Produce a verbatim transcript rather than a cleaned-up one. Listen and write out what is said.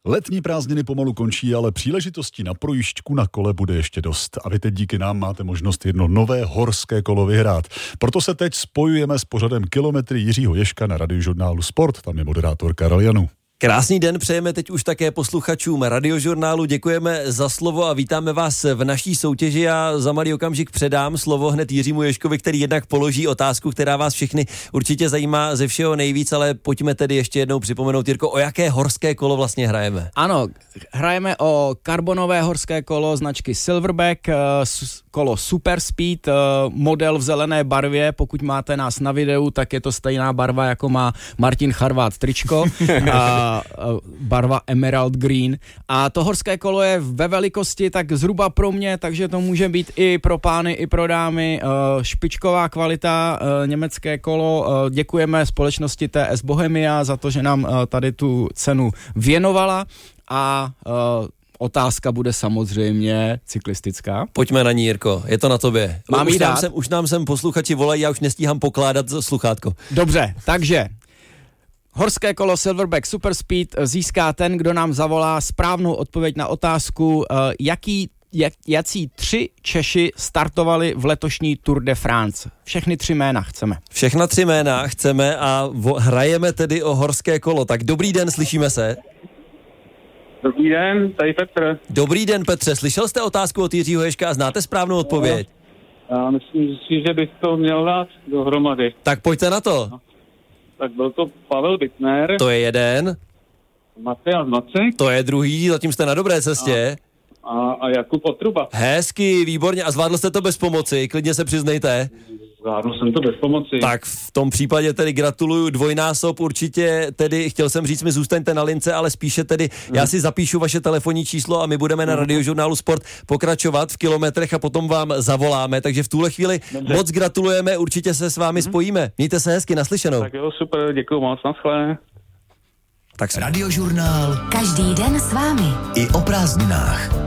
Letní prázdniny pomalu končí, ale příležitostí na projížďku na kole bude ještě dost. A vy teď díky nám máte možnost jedno nové horské kolo vyhrát. Proto se teď spojujeme s pořadem Kilometry Jiřího Ježka na Radiožurnálu Sport. Tam je moderátor Karel Janu. Krásný den přejeme teď už také posluchačům Radiožurnálu. Děkujeme za slovo a vítáme vás v naší soutěži. Já za malý okamžik předám slovo hned Jiřímu Ježkovi, který jednak položí otázku, která vás všechny určitě zajímá ze všeho nejvíc, ale pojďme tedy ještě jednou připomenout, Jirko, o jaké horské kolo vlastně hrajeme. Ano, hrajeme o karbonové horské kolo značky Silverback, kolo Super Speed, model v zelené barvě. Pokud máte nás na videu, tak je to stejná barva, jako má Martin Charvát tričko. a barva Emerald Green. A to horské kolo je ve velikosti tak zhruba pro mě, takže to může být i pro pány, i pro dámy. Špičková kvalita, německé kolo. Děkujeme společnosti T S Bohemia za to, že nám tady tu cenu věnovala a otázka bude samozřejmě cyklistická. Pojďme na ní, Jirko, je to na tobě. Mám už, jí nám dát? sem, už nám sem posluchači volají, já už nestíhám pokládat sluchátko. Dobře, takže horské kolo Silverback Super Speed získá ten, kdo nám zavolá správnou odpověď na otázku, jaký, jak, jací tři Češi startovali v letošní Tour de France. Všechny tři jména chceme. Všechna tři jména chceme a vo, hrajeme tedy o horské kolo. Tak dobrý den, slyšíme se. Dobrý den, tady Petr. Dobrý den, Petře, slyšel jste otázku od Jiřího Ježka a znáte správnou odpověď? Já myslím si, že bych to měl dát dohromady. Tak pojďte na to. No. Tak byl to Pavel Bittner. To je jeden. Matyáš Macek. To je druhý, zatím jste na dobré cestě. A, a Jakub Otruba. Hezky, výborně. A zvládl jste to bez pomoci, klidně se přiznejte. Zvládl jsem to bez pomoci. Tak v tom případě tedy gratuluju, dvojnásob určitě, tedy chtěl jsem říct mi zůstaňte na lince, ale spíše tedy mm. já si zapíšu vaše telefonní číslo a my budeme na Radiožurnálu Sport pokračovat v kilometrech a potom vám zavoláme, takže v tuhle chvíli Dobře. moc gratulujeme, určitě se s vámi mm. spojíme. Mějte se hezky, naslyšenou. Tak jo, super, děkuju moc, naschle. Tak Radiožurnál. Každý den s vámi. I o prázdninách.